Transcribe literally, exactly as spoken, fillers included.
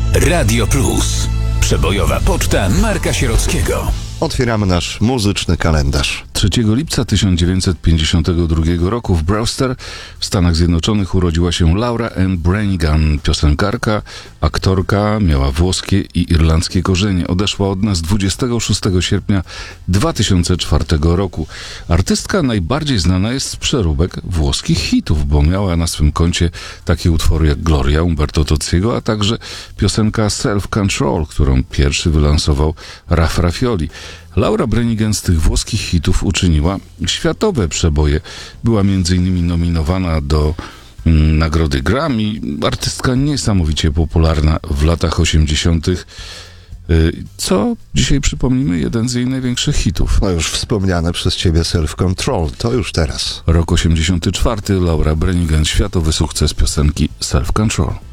Radio Plus. Przebojowa poczta Marka Sierockiego. Otwieramy nasz muzyczny kalendarz. trzeciego lipca tysiąc dziewięćset pięćdziesiątego drugiego roku w Brewster w Stanach Zjednoczonych urodziła się Laura Ann Branigan, piosenkarka, aktorka, miała włoskie i irlandzkie korzenie. Odeszła od nas dwudziestego szóstego sierpnia dwa tysiące czwartego roku. Artystka najbardziej znana jest z przeróbek włoskich hitów, bo miała na swym koncie takie utwory jak Gloria Umberto Tozziego, a także piosenka Self Control, którą pierwszy wylansował Raf Raffioli. Laura Branigan z tych włoskich hitów uczyniła światowe przeboje. Była między innymi nominowana do mm, nagrody Grammy. Artystka niesamowicie popularna w latach osiemdziesiątych. Yy, co dzisiaj przypomnimy jeden z jej największych hitów. No już wspomniane przez ciebie Self Control, to już teraz. Rok osiemdziesiąty czwarty, Laura Branigan, światowy sukces piosenki Self Control.